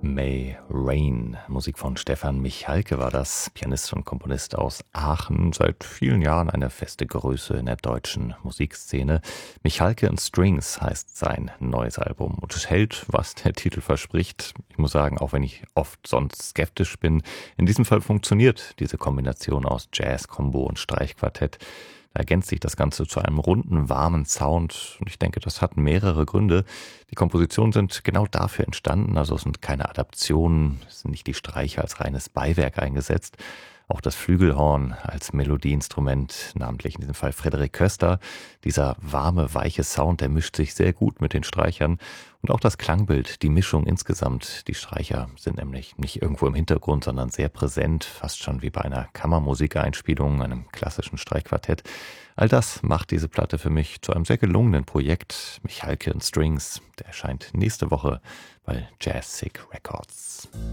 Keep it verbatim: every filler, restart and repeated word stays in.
May Rain. Musik von Stefan Michalke war das, Pianist und Komponist aus Aachen, seit vielen Jahren eine feste Größe in der deutschen Musikszene. Michalke and Strings heißt sein neues Album und es hält, was der Titel verspricht. Ich muss sagen, auch wenn ich oft sonst skeptisch bin, in diesem Fall funktioniert diese Kombination aus Jazz, Combo und Streichquartett. Da ergänzt sich das Ganze zu einem runden, warmen Sound und ich denke, das hat mehrere Gründe. Die Kompositionen sind genau dafür entstanden, also es sind keine Adaptionen, es sind nicht die Streicher als reines Beiwerk eingesetzt. Auch das Flügelhorn als Melodieinstrument, namentlich in diesem Fall Frédéric Köster. Dieser warme, weiche Sound, der mischt sich sehr gut mit den Streichern. Und auch das Klangbild, die Mischung insgesamt. Die Streicher sind nämlich nicht irgendwo im Hintergrund, sondern sehr präsent, fast schon wie bei einer Kammermusikeinspielung, einem klassischen Streichquartett. All das macht diese Platte für mich zu einem sehr gelungenen Projekt. Michalke and Strings, der erscheint nächste Woche bei Jazz Sick Records.